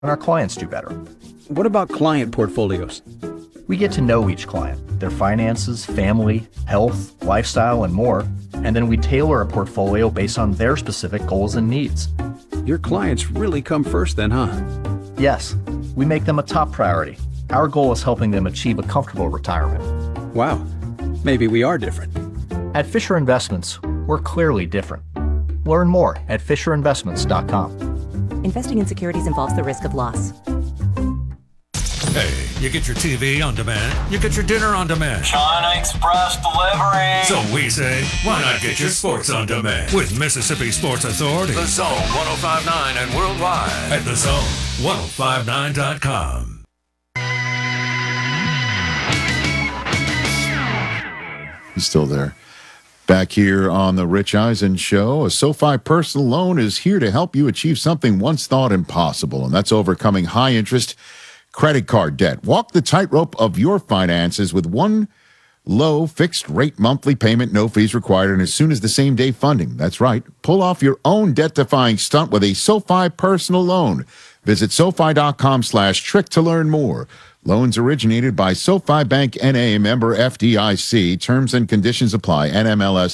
and our clients do better. What about client portfolios? We get to know each client, their finances, family, health, lifestyle, and more, and then we tailor a portfolio based on their specific goals and needs. Your clients really come first then, huh? Yes, we make them a top priority. Our goal is helping them achieve a comfortable retirement. Wow, maybe we are different. At Fisher Investments, we're clearly different. Learn more at FisherInvestments.com. Investing in securities involves the risk of loss. Hey, you get your TV on demand, you get your dinner on demand. China Express delivery. So we say, why not get your sports on demand with Mississippi Sports Authority? The Zone 105.9 and worldwide at thezone1059.com. He's still there. Back here on the Rich Eisen Show, a SoFi personal loan is here to help you achieve something once thought impossible, and that's overcoming high-interest credit card debt. Walk the tightrope of your finances with one low fixed-rate monthly payment, no fees required, and as soon as the same-day funding. That's right. Pull off your own debt-defying stunt with a SoFi personal loan. Visit SoFi.com/trick to learn more. Loans originated by SoFi Bank N.A., member FDIC. Terms and conditions apply. NMLS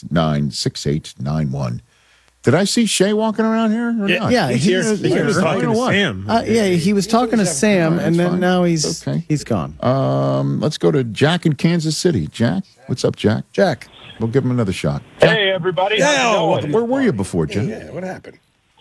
696891. Did I see Shay walking around here? Or Yeah, not? yeah, he was talking to Sam. Yeah, he was talking to Sam, and then fine. now he's Okay. he's gone. Let's go to Jack in Kansas City. Jack, what's up, Jack? Jack. We'll give him another shot. Hey, everybody. How's it going? Where were you before, Jack? Yeah, what happened?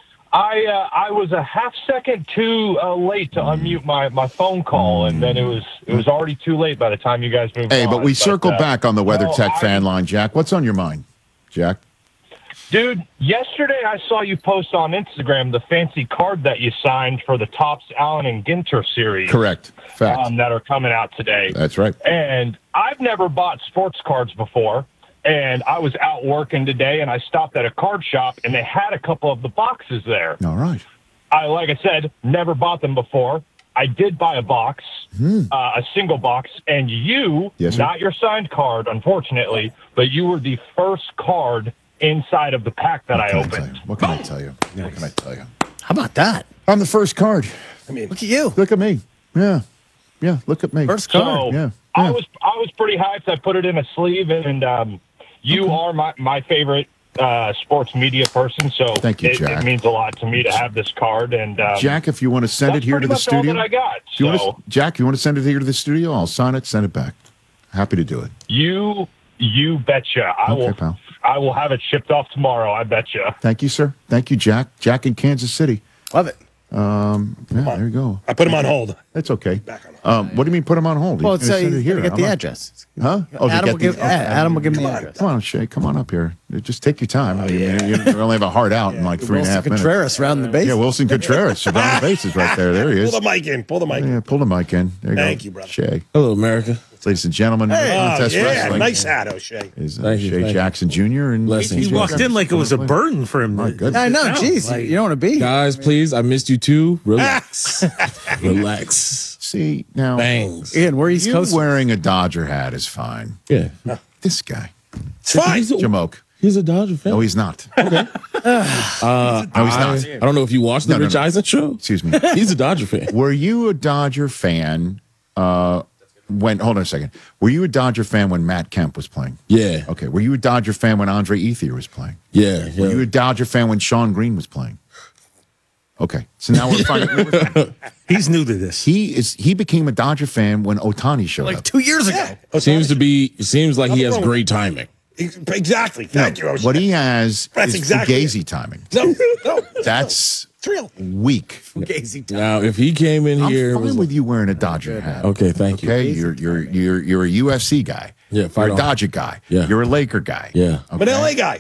I was a half second too late to unmute my phone call, and then it was already too late by the time you guys moved on. Hey, but we circled back on the WeatherTech fan line, Jack. What's on your mind, Jack? Dude, yesterday I saw you post on Instagram the fancy card that you signed for the Topps Allen and Ginter series. Correct. Fact. That are coming out today. That's right. And I've never bought sports cards before. And I was out working today, and I stopped at a card shop, and they had a couple of the boxes there. All right. Like I said, never bought them before. I did buy a box, a single box, and you, Yes, sir. not your signed card, unfortunately, but you were the first card inside of the pack that I opened. What can I tell you? What can I tell you? How about that? I'm the first card. I mean, Look at you. Look at me. Yeah. Yeah, look at me. First So card. Yeah. I was pretty hyped. I put it in a sleeve, and you are my favorite sports media person, so Thank you, Jack. it means a lot to me to have this card. And Jack, if you want to send it that's here to pretty the much all studio. that I got. Do you So want to, Jack, you want to send it here to the studio? I'll sign it, send it back. Happy to do it. you betcha. Okay, pal. I will have it shipped off tomorrow. I betcha. Thank you, sir. Thank you, Jack. Jack in Kansas City. Love it. Yeah, there you go. I put him on hold. That's okay. Back on What do you mean put him on hold? Well, He's it's gonna send it you here. gotta get the I'm not- address. Huh? Oh, to Adam get will give the- Adam will give me the Come on. address. Come on, Shay. Come on up here. Just take your time. I mean, you only have a heart out in like 3.5 minutes. Contreras round the base. Yeah, Wilson Contreras. Around the bases right there. There he is. Pull the mic in. Pull the mic in. Yeah, pull the mic in. There you go. Thank you, brother. Shay. Hello, America. Ladies and gentlemen, Oh, Contest yeah, Wrestling nice hat, O'Shea. is Thank you, Shay thank you. Jackson Jr. and Blessings. He walked in like it was a burden for him. My goodness. I know. Jeez, like- you don't want to be. Guys, please, I missed you too. Relax. Relax. See, now, Bangs. Ian, we're East you Coast. wearing a Dodger hat is fine. Yeah. This guy, It's fine. Jamoke. He's a Dodger fan. No, he's not. No, he's not. I don't know if you watched the No, no, Rich no. Eisen show. Excuse me. He's a Dodger fan. Were you a Dodger fan when, hold on a second. Were you a Dodger fan when Matt Kemp was playing? Yeah. Okay. Were you a Dodger fan when Andre Ethier was playing? Yeah. Were you a Dodger fan when Sean Green was playing? Okay. So now we're finding. He's new to this. He became a Dodger fan when Otani showed up. 2 years ago. Seems like he has great timing. Exactly. Thank you, O'Shea. What he has That's is exactly Fugazi timing. No. That's It's real. weak. Now, if he came in I'm here, fine with you wearing a Dodger hat. okay, thank you. Okay, you're a UFC guy. Yeah, fight you're a on. Dodger guy. Yeah. You're a Laker guy. Yeah. I'm an LA guy.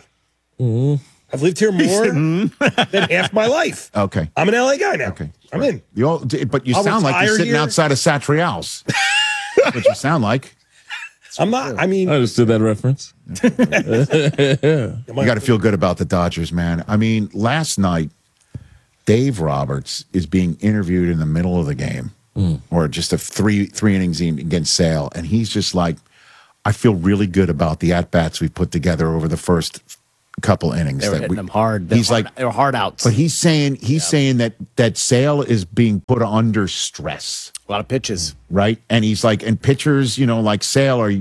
I've lived here more than half my life. Okay. I'm an LA guy now. Okay. I'm in. But you I'll sound like you're retire sitting here. outside of Satrial's. That's what you sound like. I'm not. I mean, I understood that reference. You got to feel good about the Dodgers, man. I mean, last night, Dave Roberts is being interviewed in the middle of the game, or just a three innings against Sale, and he's just like, I feel really good about the at-bats we put together over the first couple innings. They were hitting them hard. They were hard outs. But he's saying that Sale is being put under stress. A lot of pitches, right? And he's like, and pitchers, like Sale are,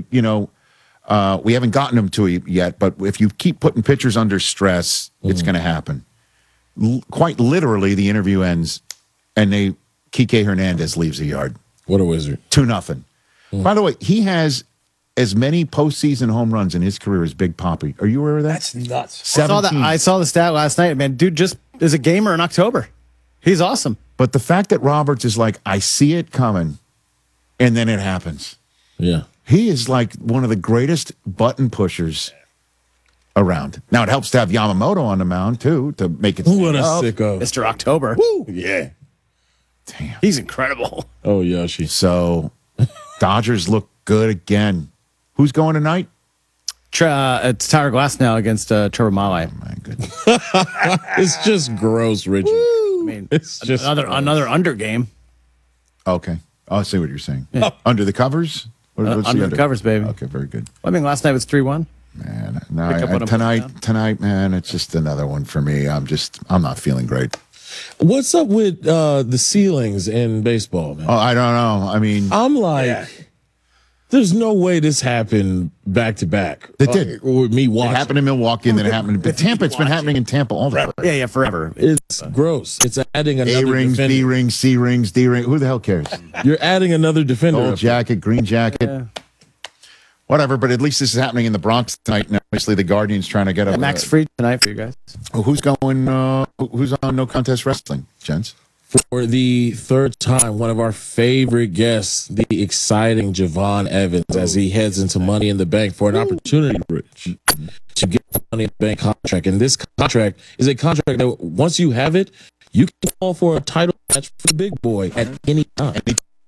we haven't gotten him to it yet, but if you keep putting pitchers under stress, it's going to happen. Quite literally, the interview ends, and Kike Hernandez leaves the yard. What a wizard! 2-0. By the way, he has as many postseason home runs in his career as Big Papi. Are you aware of that? That's nuts. 17. I saw the stat last night. Man, dude just is a gamer in October. He's awesome. But the fact that Roberts is like, I see it coming, and then it happens. Yeah. He is like one of the greatest button pushers around. Now, it helps to have Yamamoto on the mound, too, to make it What a up. sicko. Mr. October. Woo! Yeah. Damn. He's incredible. Oh, Yoshi. So, Dodgers look good again. Who's going tonight? It's Tyler Glass now against Trevor Malley. Oh, my goodness. It's just gross, Richard. I mean, It's just another under game. Okay. Oh, I see what you're saying. Yeah. Under the covers? What's Under the covers, baby. Okay, very good. I mean, last night was 3-1. Man, no, tonight, man, it's just another one for me. I'm not feeling great. What's up with the ceilings in baseball, man? Oh, I don't know. I mean, I'm like, there's no way this happened back to back. It did. With me watching. It happened in Milwaukee, and then it happened. But Tampa, it's been happening in Tampa all the time. Yeah, forever. It's gross. It's adding another A-rings, defender. B-rings, C-rings, D-ring. Who the hell cares? You're adding another defender. Gold jacket, green jacket. Yeah. Whatever, but at least this is happening in the Bronx tonight. And obviously, the Guardians trying to get up. Max Fried tonight for you guys. Who's going? Who's on No Contest Wrestling, gents? For the third time, one of our favorite guests, the exciting Javon Evans, as he heads into Money in the Bank for an opportunity, Rich, to get the Money in the Bank contract. And this contract is a contract that once you have it, you can call for a title match for the big boy at any time.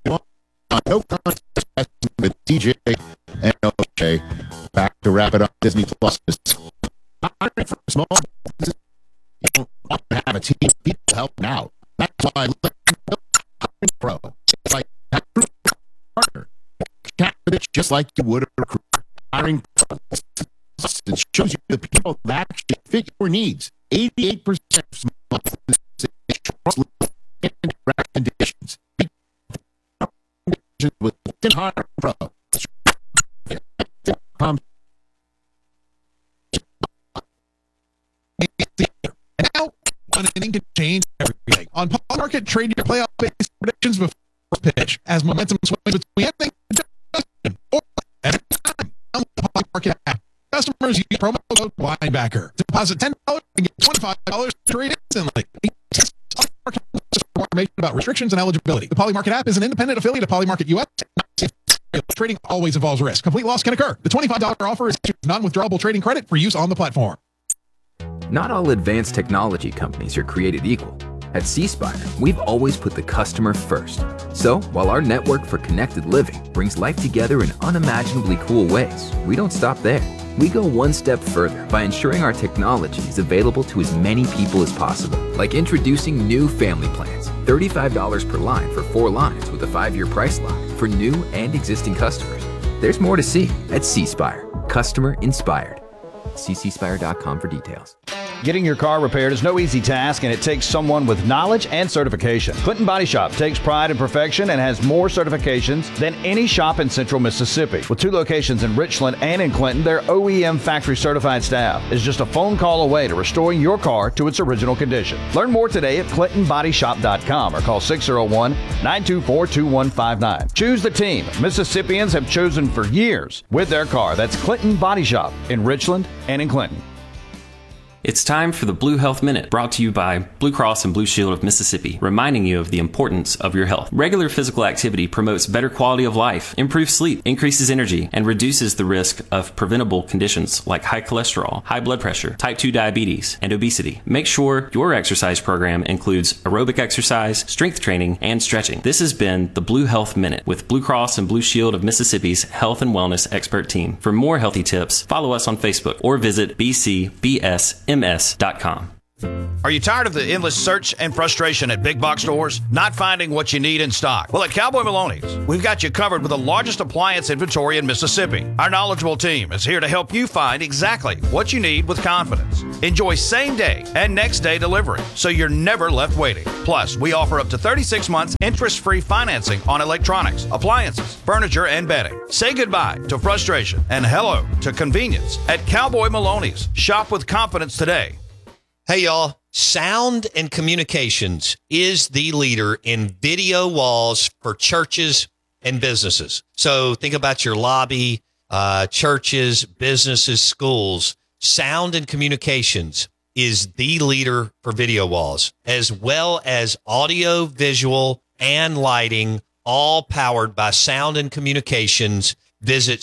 No Contest Wrestling with DJ and OJ. Back to wrap it up. Disney Plus. Hiring for small businesses. You don't want to have a team of people helping out. That's why I look at Pro. It's like a partner. Candidates just like you would a recruiter. Hiring Pro. It shows you the people that actually fit your needs. 88% of small businesses trust and recommendations. With Hiring Pro. And now, one inning can change everything. On Polymarket, trade your playoff-based predictions before pitch. As momentum swings between every time on the Polymarket app. Customers use promo code Linebacker. Deposit $10 and get $25 trade instantly. For more information about restrictions and eligibility. The Polymarket app is an independent affiliate of Polymarket US. Trading always involves risk. Complete loss can occur. The $25 offer is non-withdrawable trading credit for use on the platform. Not all advanced technology companies are created equal. At C-Spire, we've always put the customer first. So, while our network for connected living brings life together in unimaginably cool ways, we don't stop there. We go one step further by ensuring our technology is available to as many people as possible, like introducing new family plans. $35 per line for 4 lines with a 5-year price lock for new and existing customers. There's more to see at C-Spire. Customer inspired. ccspire.com for details. Getting your car repaired is no easy task, and it takes someone with knowledge and certification. Clinton Body Shop takes pride in perfection and has more certifications than any shop in Central Mississippi. With 2 locations in Richland and in Clinton, their OEM factory certified staff is just a phone call away to restoring your car to its original condition. Learn more today at ClintonBodyShop.com or call 601-924-2159. Choose the team Mississippians have chosen for years with their car. That's Clinton Body Shop in Richland and in Clinton. It's time for the Blue Health Minute, brought to you by Blue Cross and Blue Shield of Mississippi, reminding you of the importance of your health. Regular physical activity promotes better quality of life, improves sleep, increases energy, and reduces the risk of preventable conditions like high cholesterol, high blood pressure, type 2 diabetes, and obesity. Make sure your exercise program includes aerobic exercise, strength training, and stretching. This has been the Blue Health Minute with Blue Cross and Blue Shield of Mississippi's health and wellness expert team. For more healthy tips, follow us on Facebook or visit bcbsms.com. Are you tired of the endless search and frustration at big box stores, not finding what you need in stock? Well, at Cowboy Maloney's, we've got you covered with the largest appliance inventory in Mississippi. Our knowledgeable team is here to help you find exactly what you need with confidence. Enjoy same-day and next-day delivery, so you're never left waiting. Plus, we offer up to 36 months interest-free financing on electronics, appliances, furniture, and bedding. Say goodbye to frustration and hello to convenience at Cowboy Maloney's. Shop with confidence today. Hey, y'all. Sound and Communications is the leader in video walls for churches and businesses. So think about your lobby, churches, businesses, schools. Sound and Communications is the leader for video walls, as well as audio, visual, and lighting, all powered by Sound and Communications. Visit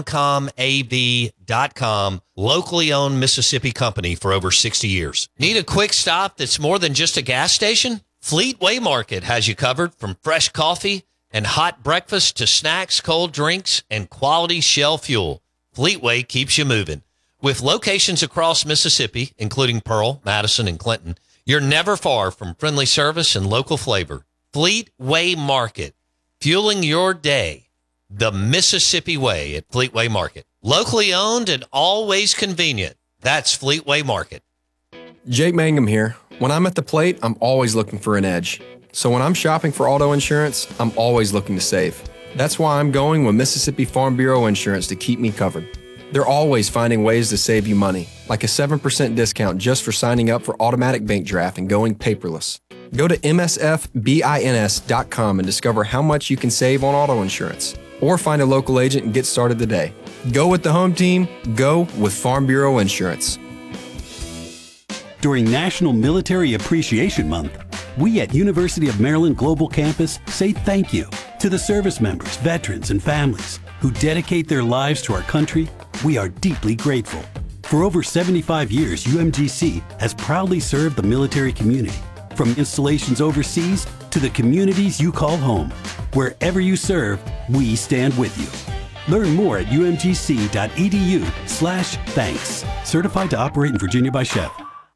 soundcomav.com, locally owned Mississippi company for over 60 years. Need a quick stop that's more than just a gas station? Fleetway Market has you covered, from fresh coffee and hot breakfast to snacks, cold drinks, and quality Shell fuel. Fleetway keeps you moving. With locations across Mississippi, including Pearl, Madison, and Clinton, you're never far from friendly service and local flavor. Fleetway Market, fueling your day the Mississippi way at Fleetway Market. Locally owned and always convenient. That's Fleetway Market. Jake Mangum here. When I'm at the plate, I'm always looking for an edge. So when I'm shopping for auto insurance, I'm always looking to save. That's why I'm going with Mississippi Farm Bureau Insurance to keep me covered. They're always finding ways to save you money, like a 7% discount just for signing up for automatic bank draft and going paperless. Go to msfbins.com and discover how much you can save on auto insurance. Or find a local agent and get started today. Go with the home team. Go with Farm Bureau Insurance. During National Military Appreciation Month, we at University of Maryland Global Campus say thank you to the service members, veterans, and families who dedicate their lives to our country. We are deeply grateful. For over 75 years, UMGC has proudly served the military community, from installations overseas to the communities you call home. Wherever you serve, we stand with you. Learn more at umgc.edu/thanks. Certified to operate in Virginia by Chef.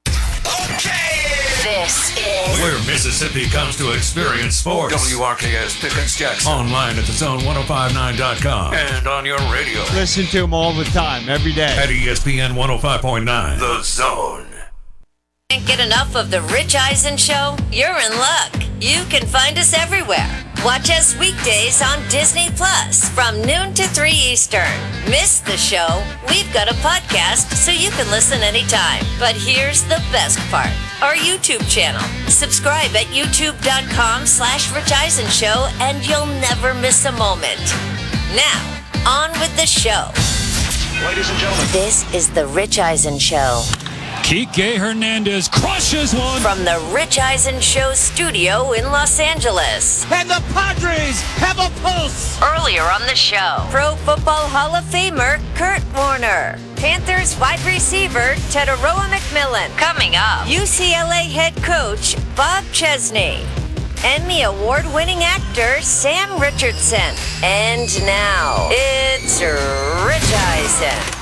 This is where Mississippi comes to experience sports. WRKS Pickens Jackson. Online at thezone1059.com and on your radio. Listen to him all the time, every day. At ESPN 105.9. The Zone. Can't get enough of the Rich Eisen Show? You're in luck. You can find us everywhere. Watch us weekdays on Disney Plus from noon to 3 Eastern. Miss the show? We've got a podcast so you can listen anytime. But here's the best part. Our YouTube channel. Subscribe at youtube.com/Rich Eisen Show and you'll never miss a moment. Now, on with the show. Ladies and gentlemen. This is the Rich Eisen Show. Kike Hernandez crushes one. From the Rich Eisen Show studio in Los Angeles. And the Padres have a pulse. Earlier on the show, Pro Football Hall of Famer Kurt Warner. Panthers wide receiver Teteroa McMillan. Coming up, UCLA head coach Bob Chesney. Emmy Award-winning actor Sam Richardson. And now, it's Rich Eisen.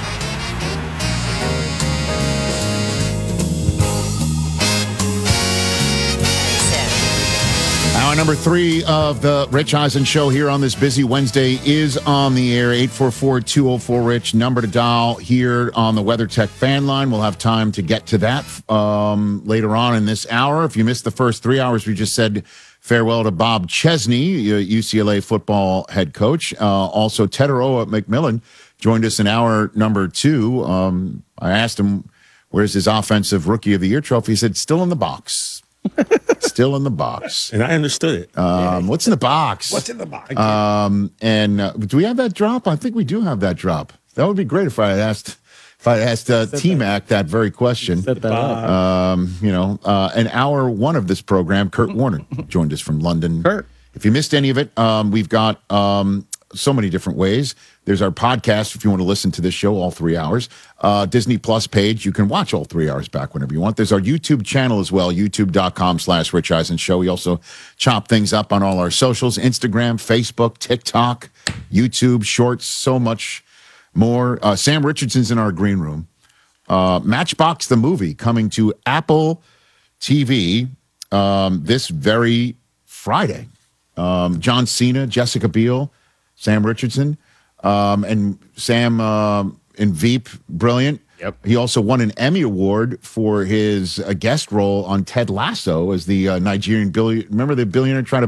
Hour number 3 of the Rich Eisen Show here on this busy Wednesday is on the air. 844-204-RICH, number to dial here on the WeatherTech fan line. We'll have time to get to that later on in this hour. If you missed the first 3 hours, we just said farewell to Bob Chesney, UCLA football head coach. Also, Teteroa McMillan joined us in hour number 2. I asked him, where's his offensive rookie of the year trophy? He said, still in the box. Still in the box. And I understood it. What's in the box? What's in the box? Do we have that drop? I think we do have that drop. That would be great if I had asked T-Mac that very question. Set that up. In hour 1 of this program, Kurt Warner joined us from London. Kurt. If you missed any of it, we've got so many different ways. There's our podcast if you want to listen to this show all 3 hours. Disney Plus page, you can watch all 3 hours back whenever you want. There's our YouTube channel as well, youtube.com/Rich Eisen Show. We also chop things up on all our socials, Instagram, Facebook, TikTok, YouTube, Shorts, so much more. Sam Richardson's in our green room. Matchbox the movie coming to Apple TV this very Friday. John Cena, Jessica Biel, Sam Richardson, and Sam in Veep, brilliant. Yep. He also won an Emmy Award for his guest role on Ted Lasso as the Nigerian billionaire. Remember the billionaire trying to